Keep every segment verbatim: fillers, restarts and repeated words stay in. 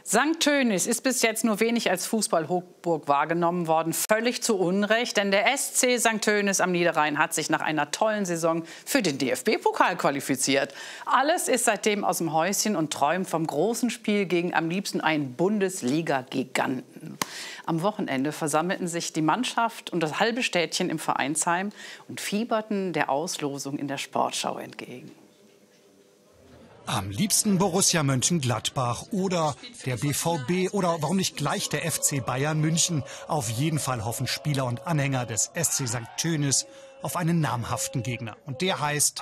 Sankt Tönnies ist bis jetzt nur wenig als Fußball-Hochburg wahrgenommen worden. Völlig zu Unrecht, denn der S C Sankt Tönnies am Niederrhein hat sich nach einer tollen Saison für den D F B-Pokal qualifiziert. Alles ist seitdem aus dem Häuschen und träumt vom großen Spiel gegen am liebsten einen Bundesliga-Giganten. Am Wochenende versammelten sich die Mannschaft und das halbe Städtchen im Vereinsheim und fieberten der Auslosung in der Sportschau entgegen. Am liebsten Borussia Mönchengladbach oder der B V B oder warum nicht gleich der F C Bayern München. Auf jeden Fall hoffen Spieler und Anhänger des S C Sankt Tönnies auf einen namhaften Gegner. Und der heißt...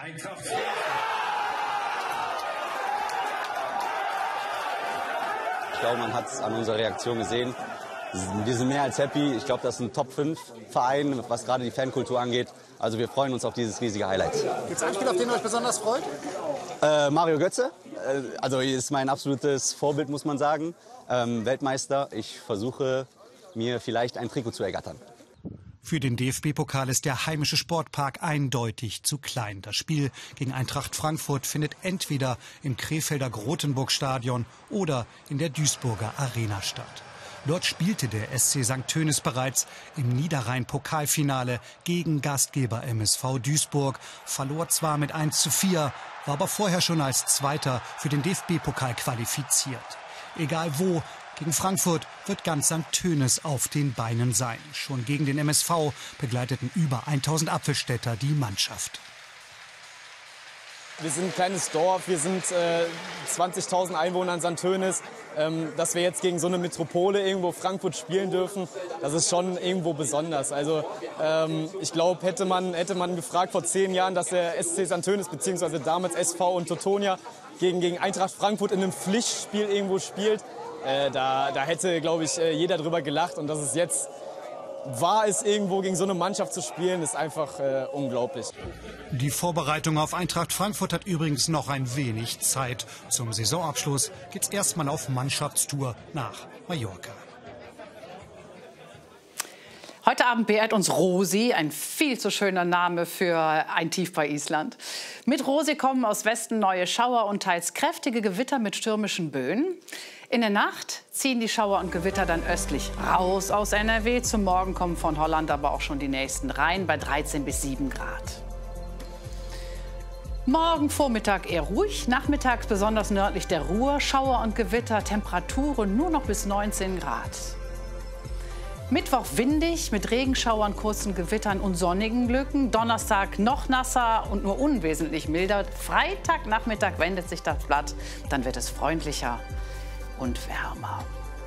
Ich glaube, man hat es an unserer Reaktion gesehen. Wir sind mehr als happy. Ich glaube, das ist ein Top fünf Verein, was gerade die Fankultur angeht. Also wir freuen uns auf dieses riesige Highlight. Gibt es einen Spieler, auf den ihr euch besonders freut? Äh, Mario Götze. Äh, also ist mein absolutes Vorbild, muss man sagen. Ähm, Weltmeister. Ich versuche, mir vielleicht ein Trikot zu ergattern. Für den D F B-Pokal ist der heimische Sportpark eindeutig zu klein. Das Spiel gegen Eintracht Frankfurt findet entweder im Krefelder Grotenburg-Stadion oder in der Duisburger Arena statt. Dort spielte der S C Sankt Tönnies bereits im Niederrhein-Pokalfinale gegen Gastgeber M S V Duisburg, verlor zwar mit eins zu vier, war aber vorher schon als Zweiter für den D F B-Pokal qualifiziert. Egal wo, gegen Frankfurt wird ganz Sankt Tönnies auf den Beinen sein. Schon gegen den M S V begleiteten über tausend Apfelstädter die Mannschaft. Wir sind ein kleines Dorf, wir sind äh, zwanzigtausend Einwohner in Sankt Tönnies. Ähm, dass wir jetzt gegen so eine Metropole irgendwo Frankfurt spielen dürfen, das ist schon irgendwo besonders. Also ähm, ich glaube, hätte man, hätte man gefragt vor zehn Jahren, dass der S C Sankt Tönnies bzw. damals S V und Teutonia gegen, gegen Eintracht Frankfurt in einem Pflichtspiel irgendwo spielt, äh, da, da hätte, glaube ich, jeder drüber gelacht. Und dass es jetzt war, es irgendwo gegen so eine Mannschaft zu spielen, ist einfach äh, unglaublich. Die Vorbereitung auf Eintracht Frankfurt hat übrigens noch ein wenig Zeit. Zum Saisonabschluss geht's erstmal auf Mannschaftstour nach Mallorca. Heute Abend beehrt uns Rosi, ein viel zu schöner Name für ein Tief bei Island. Mit Rosi kommen aus Westen neue Schauer und teils kräftige Gewitter mit stürmischen Böen. In der Nacht ziehen die Schauer und Gewitter dann östlich raus aus N R W. Zum Morgen kommen von Holland aber auch schon die nächsten rein bei dreizehn bis sieben Grad. Morgen Vormittag eher ruhig, nachmittags besonders nördlich der Ruhr, Schauer und Gewitter, Temperaturen nur noch bis neunzehn Grad. Mittwoch windig mit Regenschauern, kurzen Gewittern und sonnigen Lücken. Donnerstag noch nasser und nur unwesentlich milder. Freitagnachmittag wendet sich das Blatt, dann wird es freundlicher und wärmer.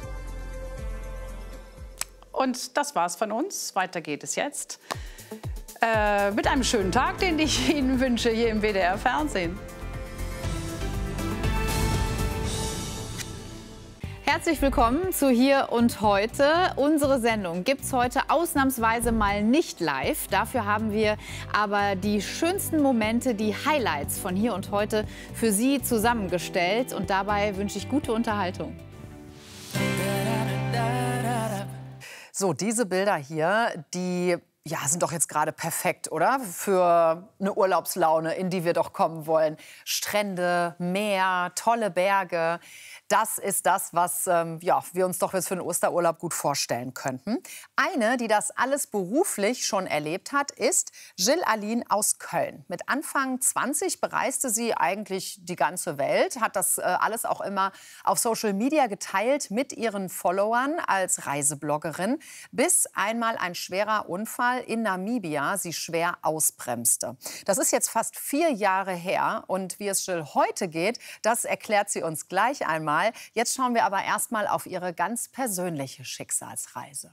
Und das war's von uns. Weiter geht es jetzt äh, mit einem schönen Tag, den ich Ihnen wünsche hier im W D R Fernsehen. Herzlich willkommen zu Hier und Heute. Unsere Sendung gibt es heute ausnahmsweise mal nicht live. Dafür haben wir aber die schönsten Momente, die Highlights von Hier und Heute für Sie zusammengestellt. Und dabei wünsche ich gute Unterhaltung. So, diese Bilder hier, die ja, sind doch jetzt gerade perfekt, oder? Für eine Urlaubslaune, in die wir doch kommen wollen. Strände, Meer, tolle Berge. Das ist das, was ähm, ja, wir uns doch jetzt für einen Osterurlaub gut vorstellen könnten. Eine, die das alles beruflich schon erlebt hat, ist Jill Aline aus Köln. Mit Anfang zwanzig bereiste sie eigentlich die ganze Welt, hat das äh, alles auch immer auf Social Media geteilt mit ihren Followern als Reisebloggerin, bis einmal ein schwerer Unfall in Namibia sie schwer ausbremste. Das ist jetzt fast vier Jahre her und wie es Jill heute geht, das erklärt sie uns gleich einmal. Jetzt schauen wir aber erstmal auf ihre ganz persönliche Schicksalsreise.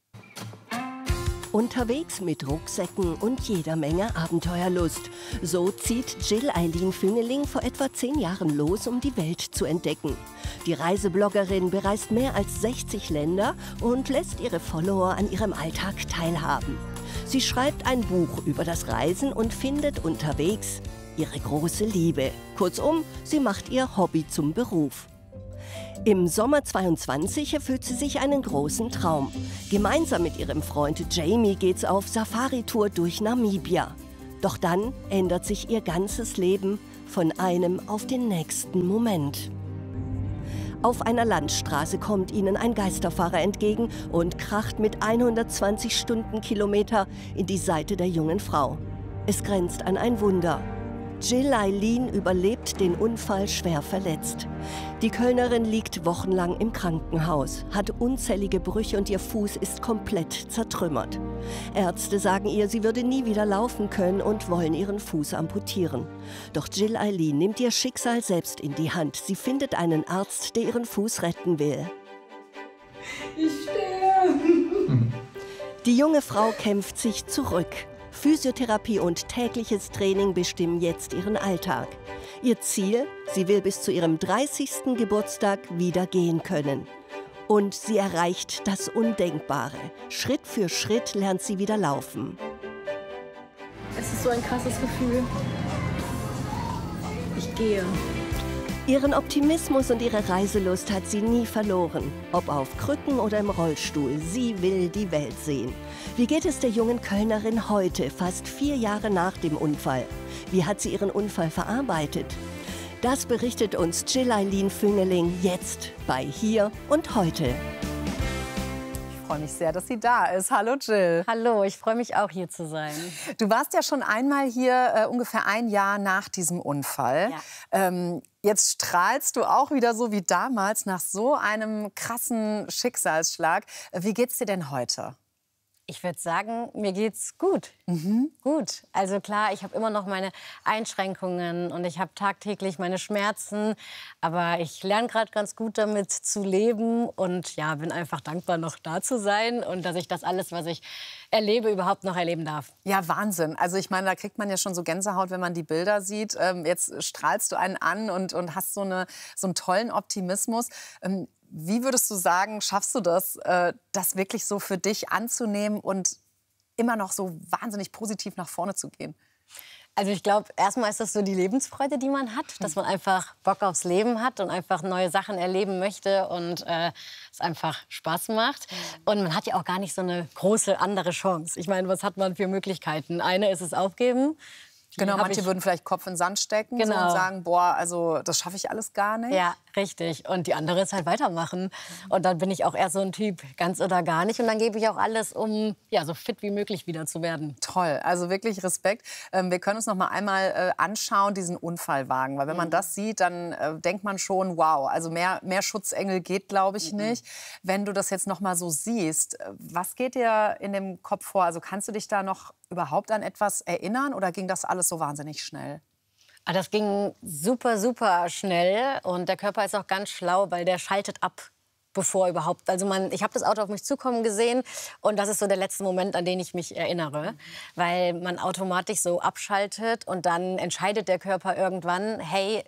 Unterwegs mit Rucksäcken und jeder Menge Abenteuerlust. So zieht Jill Aline Füngeling vor etwa zehn Jahren los, um die Welt zu entdecken. Die Reisebloggerin bereist mehr als sechzig Länder und lässt ihre Follower an ihrem Alltag teilhaben. Sie schreibt ein Buch über das Reisen und findet unterwegs ihre große Liebe. Kurzum, sie macht ihr Hobby zum Beruf. Im Sommer zweiundzwanzig erfüllt sie sich einen großen Traum. Gemeinsam mit ihrem Freund Jamie geht's auf Safari-Tour durch Namibia. Doch dann ändert sich ihr ganzes Leben von einem auf den nächsten Moment. Auf einer Landstraße kommt ihnen ein Geisterfahrer entgegen und kracht mit hundertzwanzig Stundenkilometer in die Seite der jungen Frau. Es grenzt an ein Wunder. Jill Eileen überlebt den Unfall schwer verletzt. Die Kölnerin liegt wochenlang im Krankenhaus, hat unzählige Brüche und ihr Fuß ist komplett zertrümmert. Ärzte sagen ihr, sie würde nie wieder laufen können und wollen ihren Fuß amputieren. Doch Jill Eileen nimmt ihr Schicksal selbst in die Hand. Sie findet einen Arzt, der ihren Fuß retten will. Ich stehe. Die junge Frau kämpft sich zurück. Physiotherapie und tägliches Training bestimmen jetzt ihren Alltag. Ihr Ziel? Sie will bis zu ihrem dreißigsten Geburtstag wieder gehen können. Und sie erreicht das Undenkbare. Schritt für Schritt lernt sie wieder laufen. Es ist so ein krasses Gefühl. Ich gehe. Ihren Optimismus und ihre Reiselust hat sie nie verloren. Ob auf Krücken oder im Rollstuhl, sie will die Welt sehen. Wie geht es der jungen Kölnerin heute, fast vier Jahre nach dem Unfall? Wie hat sie ihren Unfall verarbeitet? Das berichtet uns Jill Eileen Füngeling jetzt bei Hier und Heute. Ich freue mich sehr, dass sie da ist. Hallo Jill. Hallo, ich freue mich auch, hier zu sein. Du warst ja schon einmal hier, äh, ungefähr ein Jahr nach diesem Unfall. Ja. Ähm, jetzt strahlst du auch wieder so wie damals nach so einem krassen Schicksalsschlag. Wie geht's dir denn heute? Ich würde sagen, mir geht's gut. Mhm. Gut. Also klar, ich habe immer noch meine Einschränkungen und ich habe tagtäglich meine Schmerzen. Aber ich lerne gerade ganz gut damit zu leben und ja, bin einfach dankbar, noch da zu sein und dass ich das alles, was ich erlebe, überhaupt noch erleben darf. Ja, Wahnsinn. Also ich meine, da kriegt man ja schon so Gänsehaut, wenn man die Bilder sieht. Ähm, jetzt strahlst du einen an und, und hast so, eine, so einen tollen Optimismus. Ähm, Wie würdest du sagen, schaffst du das, äh, das wirklich so für dich anzunehmen und immer noch so wahnsinnig positiv nach vorne zu gehen? Also ich glaube, erstmal ist das so die Lebensfreude, die man hat, dass man einfach Bock aufs Leben hat und einfach neue Sachen erleben möchte und äh, es einfach Spaß macht. Und man hat ja auch gar nicht so eine große andere Chance. Ich meine, was hat man für Möglichkeiten? Eine ist es aufgeben. Die Genau, manche ich, würden vielleicht Kopf in den Sand stecken genau. so und sagen, boah, also das schaffe ich alles gar nicht. Ja, richtig. Und die andere ist halt weitermachen. Und dann bin ich auch eher so ein Typ, ganz oder gar nicht. Und dann gebe ich auch alles, um ja, so fit wie möglich wieder zu werden. Toll, also wirklich Respekt. Ähm, wir können uns noch mal einmal äh, anschauen, diesen Unfallwagen. Weil wenn man das sieht, dann äh, denkt man schon, wow, also mehr, mehr Schutzengel geht, glaube ich, nicht. Wenn du das jetzt noch mal so siehst, was geht dir in dem Kopf vor? Also kannst du dich da noch überhaupt an etwas erinnern oder ging das alles so wahnsinnig schnell? Das ging super, super schnell und der Körper ist auch ganz schlau, weil der schaltet ab, bevor überhaupt. Also man, ich habe das Auto auf mich zukommen gesehen und das ist so der letzte Moment, an den ich mich erinnere, weil man automatisch so abschaltet und dann entscheidet der Körper irgendwann, hey,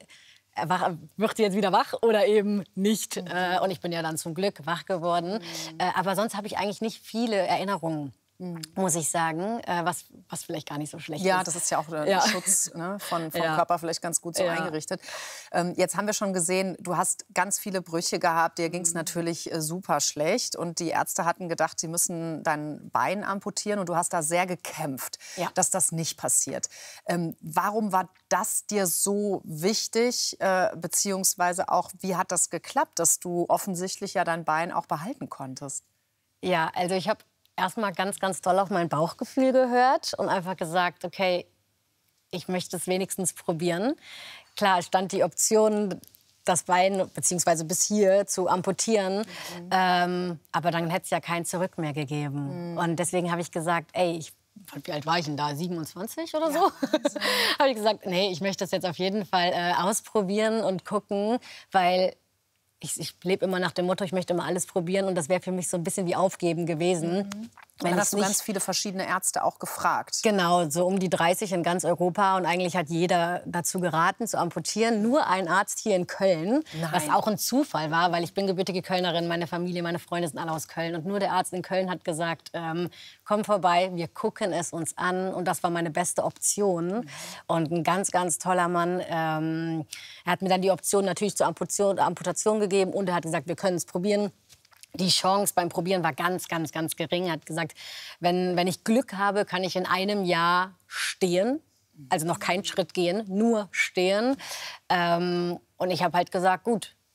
wird sie jetzt wieder wach oder eben nicht? Mhm. Und ich bin ja dann zum Glück wach geworden. Mhm. Aber sonst habe ich eigentlich nicht viele Erinnerungen. Mhm. Muss ich sagen, was, was vielleicht gar nicht so schlecht ja, ist. Ja, das ist ja auch ein ja. Schutz, ne, von, vom ja. Körper vielleicht ganz gut so ja. eingerichtet. Ähm, jetzt haben wir schon gesehen, du hast ganz viele Brüche gehabt, dir ging es mhm. natürlich äh, super schlecht und die Ärzte hatten gedacht, sie müssen dein Bein amputieren und du hast da sehr gekämpft, ja. dass das nicht passiert. Ähm, warum war das dir so wichtig, äh, beziehungsweise auch, wie hat das geklappt, dass du offensichtlich ja dein Bein auch behalten konntest? Ja, also ich habe erstmal ganz, ganz doll auf mein Bauchgefühl gehört und einfach gesagt, okay, ich möchte es wenigstens probieren. Klar, es stand die Option, das Bein beziehungsweise bis hier zu amputieren, mhm. ähm, aber dann hätte es ja kein Zurück mehr gegeben. Mhm. Und deswegen habe ich gesagt, ey, ich, wie alt war ich denn da, siebenundzwanzig oder so? Ja, also. habe ich gesagt, nee, ich möchte das jetzt auf jeden Fall äh, ausprobieren und gucken, weil Ich, ich lebe immer nach dem Motto, ich möchte immer alles probieren und das wäre für mich so ein bisschen wie Aufgeben gewesen. Mhm. Dann hast du ganz viele verschiedene Ärzte auch gefragt. Genau, so um die dreißig in ganz Europa und eigentlich hat jeder dazu geraten, zu amputieren. Nur ein Arzt hier in Köln, Nein. was auch ein Zufall war, weil ich bin gebürtige Kölnerin, meine Familie, meine Freunde sind alle aus Köln und nur der Arzt in Köln hat gesagt, ähm, komm vorbei, wir gucken es uns an und das war meine beste Option. Mhm. Und ein ganz, ganz toller Mann, ähm, er hat mir dann die Option natürlich zur Amputation, Amputation gegeben und er hat gesagt, wir können es probieren. Die Chance beim Probieren war ganz, ganz, ganz gering. Er hat gesagt, wenn, wenn ich Glück habe, kann ich in einem Jahr stehen. Also noch keinen Schritt gehen, nur stehen. Ähm, und ich habe halt gesagt, gut,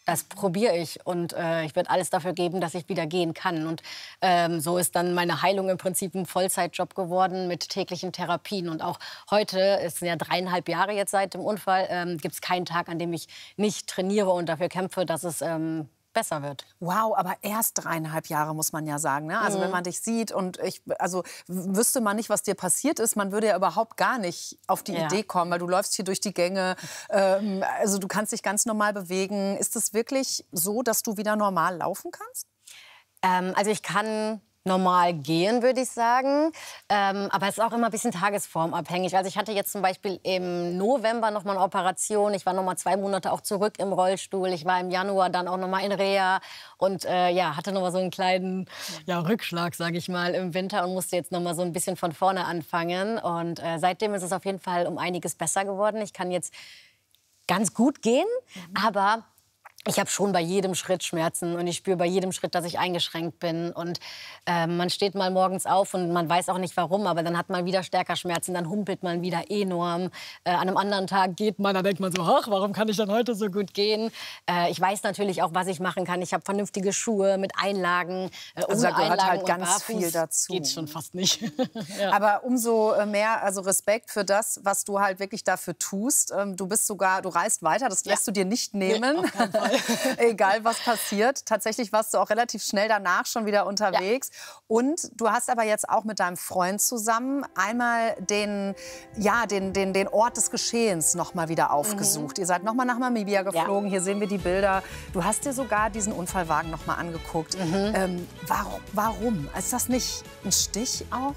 Das probiere ich und äh, ich werde alles dafür geben, dass ich wieder gehen kann. Und ähm, so ist dann meine Heilung im Prinzip ein Vollzeitjob geworden mit täglichen Therapien. Und auch heute, es sind ja dreieinhalb Jahre jetzt seit dem Unfall, ähm, gibt es keinen Tag, an dem ich nicht trainiere und dafür kämpfe, dass es ähm, besser wird. Wow, aber erst dreieinhalb Jahre, muss man ja sagen. Ne? Also mhm. wenn man dich sieht und ich, also wüsste man nicht, was dir passiert ist, man würde ja überhaupt gar nicht auf die ja. Idee kommen, weil du läufst hier durch die Gänge, ähm, also du kannst dich ganz normal bewegen. Ist es wirklich so, dass du wieder normal laufen kannst? Ähm, also ich kann normal gehen, würde ich sagen. Ähm, aber es ist auch immer ein bisschen tagesformabhängig. Also ich hatte jetzt zum Beispiel im November noch mal eine Operation. Ich war noch mal zwei Monate auch zurück im Rollstuhl. Ich war im Januar dann auch noch mal in Reha und äh, ja, hatte noch mal so einen kleinen ja, Rückschlag, sage ich mal, im Winter und musste jetzt noch mal so ein bisschen von vorne anfangen. Und äh, seitdem ist es auf jeden Fall um einiges besser geworden. Ich kann jetzt ganz gut gehen, mhm. aber ich habe schon bei jedem Schritt Schmerzen und ich spüre bei jedem Schritt, dass ich eingeschränkt bin. Und äh, man steht mal morgens auf und man weiß auch nicht warum, aber dann hat man wieder stärker Schmerzen, dann humpelt man wieder enorm. Äh, an einem anderen Tag geht man, da denkt man so, ach, warum kann ich denn heute so gut gehen? Äh, ich weiß natürlich auch, was ich machen kann. Ich habe vernünftige Schuhe mit Einlagen. Äh, also da gehört Einlagen halt ganz barfuß viel dazu. Geht schon fast nicht. Ja. Aber umso mehr also Respekt für das, was du halt wirklich dafür tust. Du bist sogar, du reist weiter, das lässt ja. du dir nicht nehmen. Nee, auf keinen Fall. Egal, was passiert. Tatsächlich warst du auch relativ schnell danach schon wieder unterwegs. Ja. Und du hast aber jetzt auch mit deinem Freund zusammen einmal den, ja, den, den, den Ort des Geschehens noch mal wieder aufgesucht. Mhm. Ihr seid noch mal nach Namibia geflogen. Ja. Hier sehen wir die Bilder. Du hast dir sogar diesen Unfallwagen noch mal angeguckt. Mhm. Ähm, warum, warum? Ist das nicht ein Stich auch?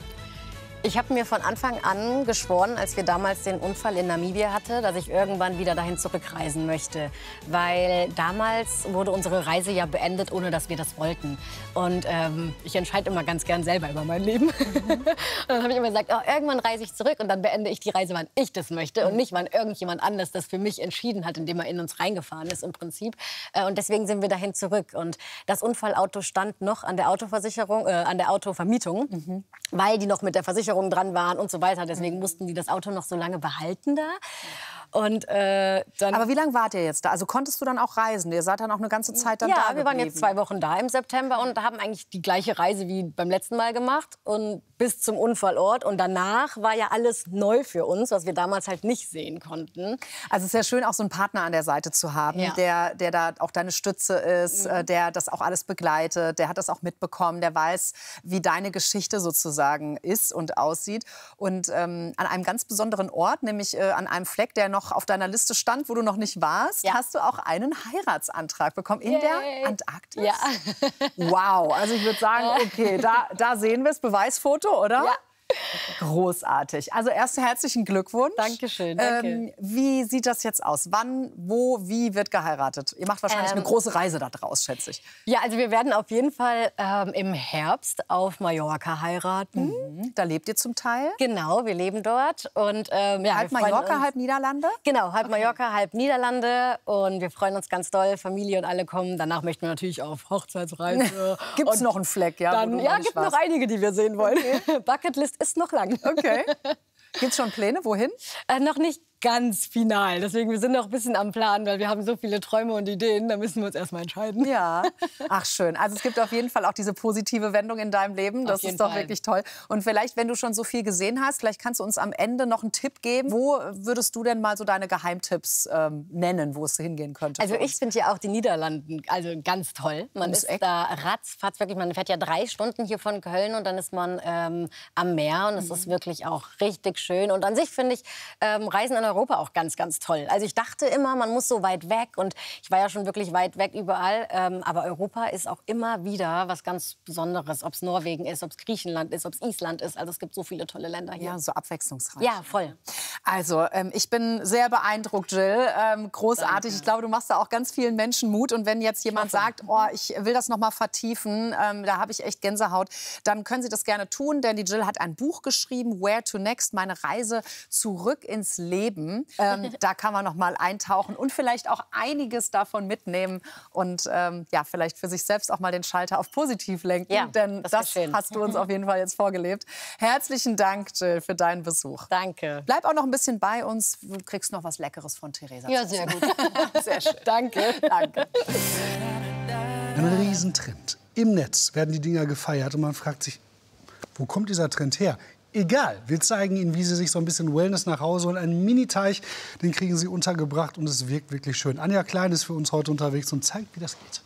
Ich habe mir von Anfang an geschworen, als wir damals den Unfall in Namibia hatten, dass ich irgendwann wieder dahin zurückreisen möchte. Weil damals wurde unsere Reise ja beendet, ohne dass wir das wollten. Und ähm, ich entscheide immer ganz gern selber über mein Leben. Mhm. Und dann habe ich immer gesagt, oh, irgendwann reise ich zurück und dann beende ich die Reise, wann ich das möchte. Und nicht, wann irgendjemand anders das für mich entschieden hat, indem er in uns reingefahren ist im Prinzip. Äh, und deswegen sind wir dahin zurück. Und das Unfallauto stand noch an der Autoversicherung, äh, an der Autovermietung, mhm. weil die noch mit der Versicherung dran waren und so weiter. Deswegen mussten die das Auto noch so lange behalten da. Und, äh, dann Aber wie lange wart ihr jetzt da? Also konntest du dann auch reisen? Ihr seid dann auch eine ganze Zeit dann ja, da Ja, wir geblieben. waren jetzt zwei Wochen da im September und haben eigentlich die gleiche Reise wie beim letzten Mal gemacht und bis zum Unfallort. Und danach war ja alles neu für uns, was wir damals halt nicht sehen konnten. Also es ist ja schön, auch so einen Partner an der Seite zu haben, ja. der, der da auch deine Stütze ist, mhm. der das auch alles begleitet, der hat das auch mitbekommen, der weiß, wie deine Geschichte sozusagen ist und aussieht. Und ähm, an einem ganz besonderen Ort, nämlich äh, an einem Fleck, der noch auf deiner Liste stand, wo du noch nicht warst, ja. hast du auch einen Heiratsantrag bekommen in Yay. der Antarktis. Ja. Wow, also ich würde sagen, okay, da, da sehen wir es, Beweisfoto, oder? Ja. Großartig. Also erst herzlichen Glückwunsch. Dankeschön. Danke. Ähm, wie sieht das jetzt aus? Wann, wo, wie wird geheiratet? Ihr macht wahrscheinlich ähm, eine große Reise da draus, schätze ich. Ja, also wir werden auf jeden Fall ähm, im Herbst auf Mallorca heiraten. Mhm. Da lebt ihr zum Teil? Genau, wir leben dort. Und, ähm, ja, halb Mallorca, uns. halb Niederlande? Genau, halb okay. Mallorca, halb Niederlande. Und wir freuen uns ganz doll. Familie und alle kommen. Danach möchten wir natürlich auf Hochzeitsreise. Gibt es noch einen Fleck? Ja, dann, ja, gibt noch einige, die wir sehen wollen. Okay. Bucketlist ist noch lang. Okay. Gibt es schon Pläne? Wohin? Äh, noch nicht ganz final. Deswegen, wir sind noch ein bisschen am Plan, weil wir haben so viele Träume und Ideen. Da müssen wir uns erst mal entscheiden. Ja, ach schön. Also es gibt auf jeden Fall auch diese positive Wendung in deinem Leben. Das ist doch Fall. wirklich toll. Und vielleicht, wenn du schon so viel gesehen hast, vielleicht kannst du uns am Ende noch einen Tipp geben. Wo würdest du denn mal so deine Geheimtipps ähm, nennen, wo es hingehen könnte? Also ich finde ja auch die Niederlande also ganz toll. Man ist Eck. da ratzfatz wirklich. Man fährt ja drei Stunden hier von Köln und dann ist man ähm, am Meer und es mhm. ist wirklich auch richtig schön. Und an sich finde ich ähm, Reisen in Europa auch ganz, ganz toll. Also ich dachte immer, man muss so weit weg und ich war ja schon wirklich weit weg überall. Ähm, aber Europa ist auch immer wieder was ganz Besonderes. Ob es Norwegen ist, ob es Griechenland ist, ob es Island ist. Also es gibt so viele tolle Länder hier. Ja, so abwechslungsreich. Ja, voll. Also ähm, ich bin sehr beeindruckt, Jill. Ähm, großartig. Danke. Ich glaube, du machst da auch ganz vielen Menschen Mut. Und wenn jetzt jemand sagt, oh, ich will das noch mal vertiefen, ähm, da habe ich echt Gänsehaut, dann können Sie das gerne tun. Denn die Jill hat ein Buch geschrieben, Where to Next, meine Reise zurück ins Leben. erleben. Ähm, da kann man noch mal eintauchen und vielleicht auch einiges davon mitnehmen und ähm, ja, vielleicht für sich selbst auch mal den Schalter auf positiv lenken. Ja, denn das, das hast du uns auf jeden Fall jetzt vorgelebt. Herzlichen Dank, Jill, für deinen Besuch. Danke. Bleib auch noch ein bisschen bei uns. Du kriegst noch was Leckeres von Theresa. Ja, sehr gut. Sehr schön. Danke. Danke. Ein Riesentrend. Im Netz werden die Dinger gefeiert und man fragt sich, wo kommt dieser Trend her? Egal, wir zeigen Ihnen, wie Sie sich so ein bisschen Wellness nach Hause holen. Einen Mini-Teich, den kriegen Sie untergebracht und es wirkt wirklich schön. Anja Klein ist für uns heute unterwegs und zeigt, wie das geht.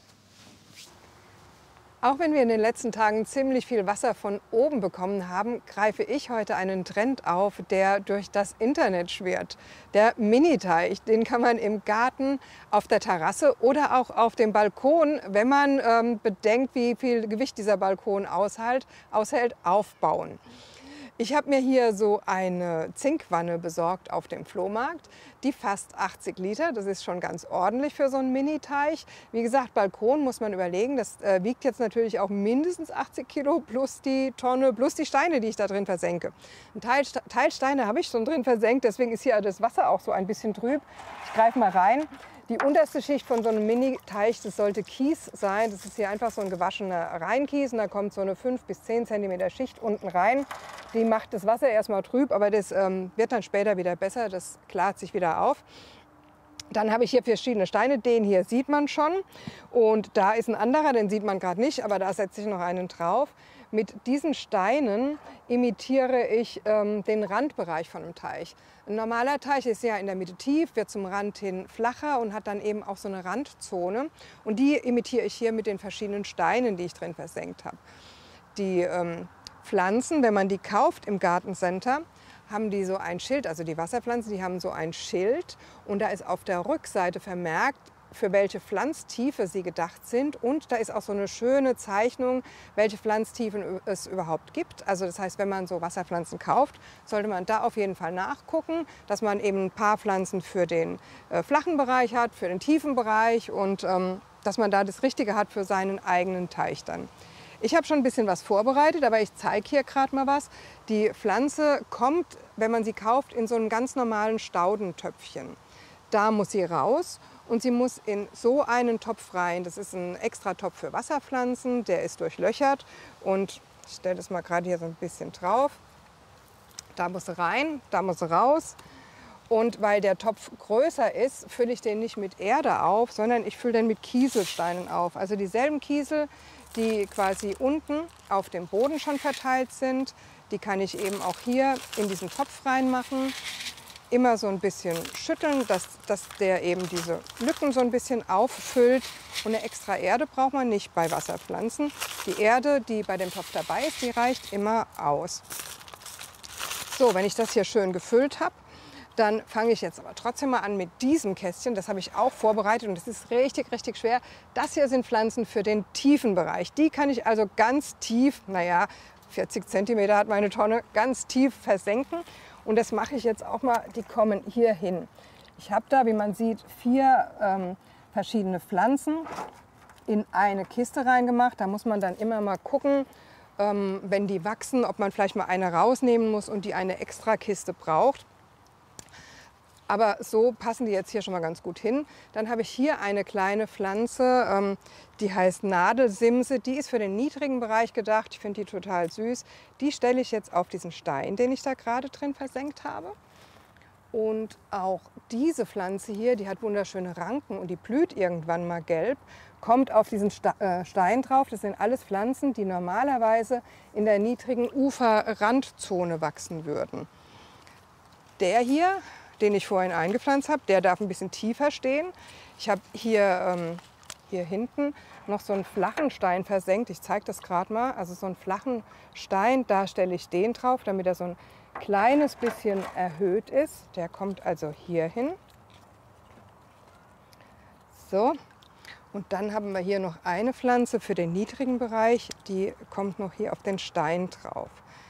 Auch wenn wir in den letzten Tagen ziemlich viel Wasser von oben bekommen haben, greife ich heute einen Trend auf, der durch das Internet schwirrt. Der Mini-Teich, den kann man im Garten, auf der Terrasse oder auch auf dem Balkon, wenn man ähm, bedenkt, wie viel Gewicht dieser Balkon aushält, aushält, aufbauen. Ich habe mir hier so eine Zinkwanne besorgt auf dem Flohmarkt. Die fasst achtzig Liter, das ist schon ganz ordentlich für so einen Mini-Teich. Wie gesagt, Balkon muss man überlegen, das äh, wiegt jetzt natürlich auch mindestens achtzig Kilo plus die Tonne, plus die Steine, die ich da drin versenke. Ein Teil, Teil Steine habe ich schon drin versenkt, deswegen ist hier das Wasser auch so ein bisschen trüb. Ich greife mal rein. Die unterste Schicht von so einem Mini-Teich, das sollte Kies sein. Das ist hier einfach so ein gewaschener Reinkies und da kommt so eine fünf bis zehn Zentimeter Schicht unten rein. Die macht das Wasser erstmal trüb, aber das ähm, wird dann später wieder besser. Das klart sich wieder auf. Dann habe ich hier verschiedene Steine. Den hier sieht man schon. Und da ist ein anderer, den sieht man gerade nicht, aber da setze ich noch einen drauf. Mit diesen Steinen imitiere ich ähm, den Randbereich von einem Teich. Ein normaler Teich ist ja in der Mitte tief, wird zum Rand hin flacher und hat dann eben auch so eine Randzone. Und die imitiere ich hier mit den verschiedenen Steinen, die ich drin versenkt habe. Die ähm, Pflanzen, wenn man die kauft im Gartencenter, haben die so ein Schild, also die Wasserpflanzen, die haben so ein Schild. Und da ist auf der Rückseite vermerkt, für welche Pflanztiefe sie gedacht sind. Und da ist auch so eine schöne Zeichnung, welche Pflanztiefen es überhaupt gibt. Also das heißt, wenn man so Wasserpflanzen kauft, sollte man da auf jeden Fall nachgucken, dass man eben ein paar Pflanzen für den äh, flachen Bereich hat, für den tiefen Bereich und ähm, dass man da das Richtige hat für seinen eigenen Teich dann. Ich habe schon ein bisschen was vorbereitet, aber ich zeige hier gerade mal was. Die Pflanze kommt, wenn man sie kauft, in so einem ganz normalen Staudentöpfchen. Da muss sie raus. Und sie muss in so einen Topf rein. Das ist ein extra Topf für Wasserpflanzen, der ist durchlöchert. Und ich stelle das mal gerade hier so ein bisschen drauf. Da muss sie rein, da muss sie raus. Und weil der Topf größer ist, fülle ich den nicht mit Erde auf, sondern ich fülle den mit Kieselsteinen auf. Also dieselben Kiesel, die quasi unten auf dem Boden schon verteilt sind, die kann ich eben auch hier in diesen Topf reinmachen. Immer so ein bisschen schütteln, dass, dass der eben diese Lücken so ein bisschen auffüllt. Und eine extra Erde braucht man nicht bei Wasserpflanzen. Die Erde, die bei dem Topf dabei ist, die reicht immer aus. So, wenn ich das hier schön gefüllt habe, dann fange ich jetzt aber trotzdem mal an mit diesem Kästchen. Das habe ich auch vorbereitet und das ist richtig, richtig schwer. Das hier sind Pflanzen für den tiefen Bereich. Die kann ich also ganz tief, naja, vierzig Zentimeter hat meine Tonne, ganz tief versenken. Und das mache ich jetzt auch mal, die kommen hier hin. Ich habe da, wie man sieht, vier ähm, verschiedene Pflanzen in eine Kiste reingemacht. Da muss man dann immer mal gucken, ähm, wenn die wachsen, ob man vielleicht mal eine rausnehmen muss und die eine extra Kiste braucht. Aber so passen die jetzt hier schon mal ganz gut hin. Dann habe ich hier eine kleine Pflanze, ähm, die heißt Nadelsimse. Die ist für den niedrigen Bereich gedacht. Ich finde die total süß. Die stelle ich jetzt auf diesen Stein, den ich da gerade drin versenkt habe. Und auch diese Pflanze hier, die hat wunderschöne Ranken und die blüht irgendwann mal gelb, kommt auf diesen Stein drauf. Das sind alles Pflanzen, die normalerweise in der niedrigen Uferrandzone wachsen würden. Der hier, den ich vorhin eingepflanzt habe, der darf ein bisschen tiefer stehen. Ich habe hier, ähm, hier hinten noch so einen flachen Stein versenkt. Ich zeige das gerade mal. Also so einen flachen Stein, da stelle ich den drauf, damit er so ein kleines bisschen erhöht ist. Der kommt also hier hin. So. Und dann haben wir hier noch eine Pflanze für den niedrigen Bereich. Die kommt noch hier auf den Stein drauf.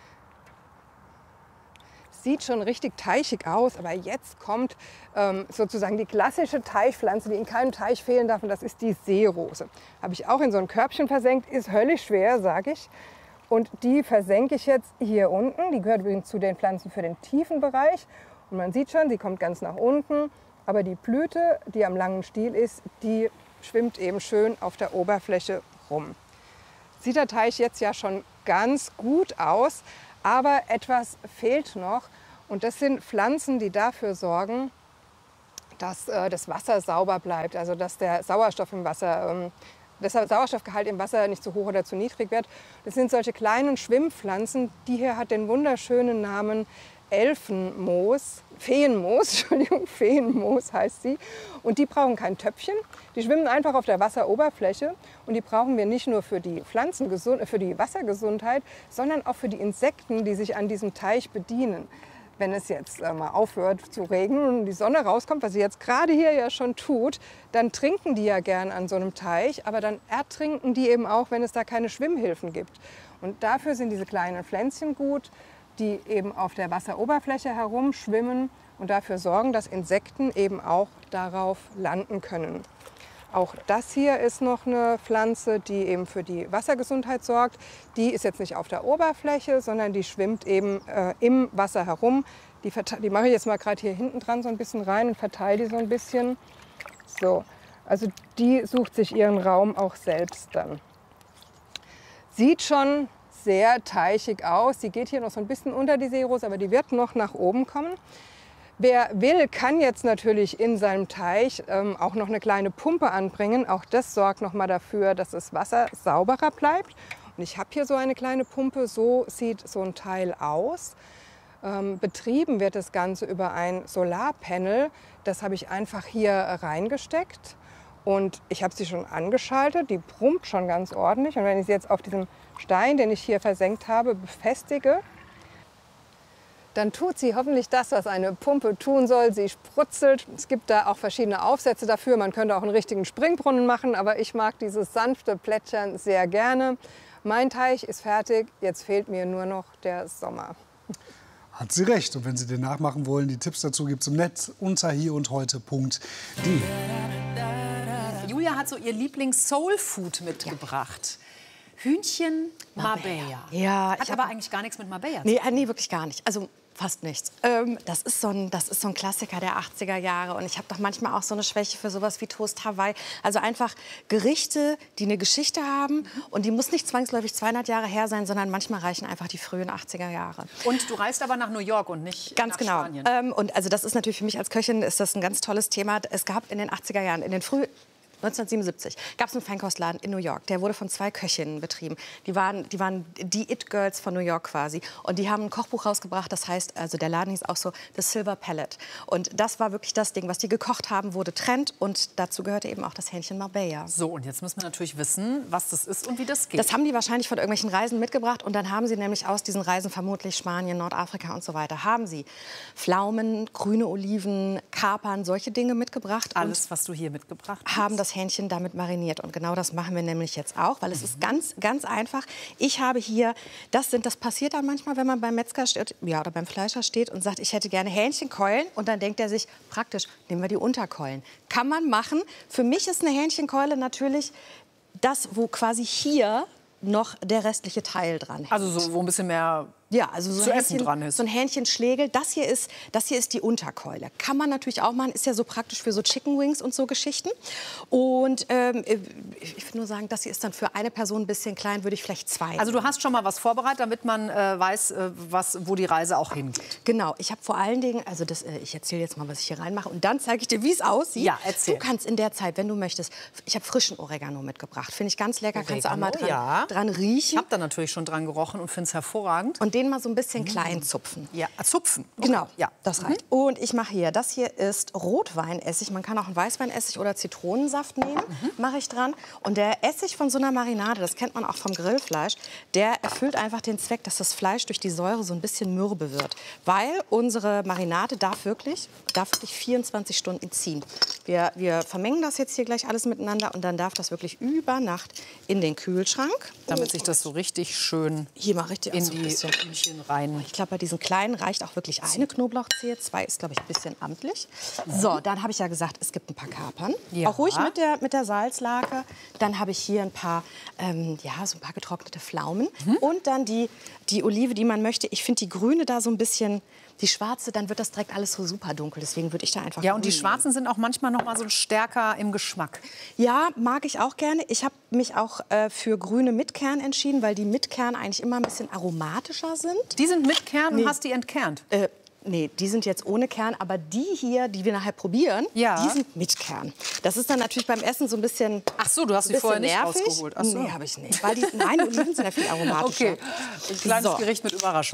Sieht schon richtig teichig aus, aber jetzt kommt ähm, sozusagen die klassische Teichpflanze, die in keinem Teich fehlen darf, und das ist die Seerose. Habe ich auch in so ein Körbchen versenkt, ist höllisch schwer, sage ich. Und die versenke ich jetzt hier unten. Die gehört übrigens zu den Pflanzen für den tiefen Bereich. Und man sieht schon, sie kommt ganz nach unten, aber die Blüte, die am langen Stiel ist, die schwimmt eben schön auf der Oberfläche rum. Sieht der Teich jetzt ja schon ganz gut aus, aber etwas fehlt noch. Und das sind Pflanzen, die dafür sorgen, dass äh, das Wasser sauber bleibt, also dass der Sauerstoff im Wasser, ähm, der Sauerstoffgehalt im Wasser nicht zu hoch oder zu niedrig wird. Das sind solche kleinen Schwimmpflanzen. Die hier hat den wunderschönen Namen Elfenmoos, Feenmoos, Entschuldigung, Feenmoos heißt sie. Und die brauchen kein Töpfchen, die schwimmen einfach auf der Wasseroberfläche. Und die brauchen wir nicht nur für die Pflanzengesund- für die Wassergesundheit, sondern auch für die Insekten, die sich an diesem Teich bedienen. Wenn es jetzt äh, mal aufhört zu regnen und die Sonne rauskommt, was sie jetzt gerade hier ja schon tut, dann trinken die ja gern an so einem Teich, aber dann ertrinken die eben auch, wenn es da keine Schwimmhilfen gibt. Und dafür sind diese kleinen Pflänzchen gut, die eben auf der Wasseroberfläche herumschwimmen und dafür sorgen, dass Insekten eben auch darauf landen können. Auch das hier ist noch eine Pflanze, die eben für die Wassergesundheit sorgt. Die ist jetzt nicht auf der Oberfläche, sondern die schwimmt eben äh, im Wasser herum. Die, die mache ich jetzt mal gerade hier hinten dran so ein bisschen rein und verteile die so ein bisschen. So, also die sucht sich ihren Raum auch selbst dann. Sieht schon sehr teichig aus. Die geht hier noch so ein bisschen unter die Seerose, aber die wird noch nach oben kommen. Wer will, kann jetzt natürlich in seinem Teich ähm, auch noch eine kleine Pumpe anbringen. Auch das sorgt noch mal dafür, dass das Wasser sauberer bleibt. Und ich habe hier so eine kleine Pumpe. So sieht so ein Teil aus. Ähm, betrieben wird das Ganze über ein Solarpanel. Das habe ich einfach hier reingesteckt. Und ich habe sie schon angeschaltet. Die brummt schon ganz ordentlich. Und wenn ich sie jetzt auf diesem Stein, den ich hier versenkt habe, befestige, dann tut sie hoffentlich das, was eine Pumpe tun soll. Sie sprutzelt. Es gibt da auch verschiedene Aufsätze dafür. Man könnte auch einen richtigen Springbrunnen machen, aber ich mag dieses sanfte Plätschern sehr gerne. Mein Teich ist fertig. Jetzt fehlt mir nur noch der Sommer. Hat sie recht. Und wenn Sie den nachmachen wollen, die Tipps dazu gibt es im Netz unter hier und heute punkt de. Julia hat so ihr Lieblings-Soul-Food mitgebracht. Hühnchen Marbella. Ja, Hat ich aber hab- eigentlich gar nichts mit Marbella zu Nee, tun. äh, nee, wirklich gar nicht. Also fast nichts. Ähm, das, ist so ein, das ist so ein Klassiker der achtziger Jahre. Und ich habe doch manchmal auch so eine Schwäche für sowas wie Toast Hawaii. Also einfach Gerichte, die eine Geschichte haben. Und die muss nicht zwangsläufig zweihundert Jahre her sein, sondern manchmal reichen einfach die frühen achtziger Jahre. Und du reist aber nach New York und nicht Ganz nach genau. Spanien. Ähm, und also das ist natürlich für mich als Köchin ist das ein ganz tolles Thema. Es gab in den achtziger Jahren, in den frühen neunzehnhundertsiebenundsiebzig gab es einen Feinkostladen in New York. Der wurde von zwei Köchinnen betrieben. Die waren die, waren die It-Girls von New York quasi. Und die haben ein Kochbuch rausgebracht, das heißt, also der Laden hieß auch so The Silver Palette. Und das war wirklich das Ding, was die gekocht haben, wurde Trend. Und dazu gehörte eben auch das Hähnchen Marbella. So, und jetzt müssen wir natürlich wissen, was das ist und wie das geht. Das haben die wahrscheinlich von irgendwelchen Reisen mitgebracht. Und dann haben sie nämlich aus diesen Reisen, vermutlich Spanien, Nordafrika und so weiter, haben sie Pflaumen, grüne Oliven, Kapern, solche Dinge mitgebracht. Alles, was du hier mitgebracht hast. Haben das Hähnchen damit mariniert. Und genau das machen wir nämlich jetzt auch, weil es ist ganz, ganz einfach. Ich habe hier, das sind, das passiert dann manchmal, wenn man beim Metzger steht, ja, oder beim Fleischer steht und sagt, ich hätte gerne Hähnchenkeulen. Und dann denkt er sich, praktisch, nehmen wir die Unterkeulen. Kann man machen. Für mich ist eine Hähnchenkeule natürlich das, wo quasi hier noch der restliche Teil dran hängt. Also so, wo ein bisschen mehr ja, also so zu ein essen Hähnchen, dran ist. so ein Hähnchenschlegel. Das hier ist, das hier ist die Unterkeule. Kann man natürlich auch machen. Ist ja so praktisch für so Chicken Wings und so Geschichten. Und ähm, ich würde nur sagen, das hier ist dann für eine Person ein bisschen klein, würde ich vielleicht zwei. Also du hast schon mal was vorbereitet, damit man äh, weiß, äh, was, wo die Reise auch hingeht. Genau, ich habe vor allen Dingen, also das, äh, ich erzähle jetzt mal, was ich hier reinmache und dann zeige ich dir, wie es aussieht. Ja, erzähl. Du kannst in der Zeit, wenn du möchtest, ich habe frischen Oregano mitgebracht. Finde ich ganz lecker, kannst du auch mal dran, ja. dran Ich riechen. habe da natürlich schon dran gerochen und finde es hervorragend. Und den mal so ein bisschen klein zupfen. Ja, zupfen. Okay. Genau, Ja. das reicht. Und ich mache hier, das hier ist Rotweinessig. Man kann auch einen Weißweinessig oder Zitronensaft nehmen, mache ich dran. Und der Essig von so einer Marinade, das kennt man auch vom Grillfleisch, der erfüllt einfach den Zweck, dass das Fleisch durch die Säure so ein bisschen mürbe wird. Weil unsere Marinade darf wirklich, darf wirklich vierundzwanzig Stunden ziehen. Wir, wir vermengen das jetzt hier gleich alles miteinander und dann darf das wirklich über Nacht in den Kühlschrank. Damit sich das so richtig schön hier mal richtig in so ein die bisschen. Hühnchen rein. Ich glaube, bei diesen kleinen reicht auch wirklich eine Knoblauchzehe. Zwei ist, glaube ich, ein bisschen amtlich. So, dann habe ich ja gesagt, es gibt ein paar Kapern. Ja. Auch ruhig mit der, mit der Salzlake. Dann habe ich hier ein paar, ähm, ja, so ein paar getrocknete Pflaumen. Und dann die, die Olive, die man möchte. Ich finde die grüne da so ein bisschen, Die schwarze, dann wird das direkt alles so super dunkel. Deswegen würde ich da einfach Ja, und die grün schwarzen sind auch manchmal noch mal so stärker im Geschmack. Ja, mag ich auch gerne. Ich habe mich auch äh, für grüne mit Kern entschieden, weil die mit Kern eigentlich immer ein bisschen aromatischer sind. Die sind mit Kern Nee. und hast die entkernt? Äh, Nee, die sind jetzt ohne Kern, aber die hier, die wir nachher probieren, Ja. die sind mit Kern. Das ist dann natürlich beim Essen so ein bisschen. Ach so, du hast die bisschen vorher nicht nervig. rausgeholt. Ach so. Nee, habe ich nicht. Weil die, nein, Oliven sind ja viel aromatischer. Okay, ein kleines So. Gericht mit Überraschung.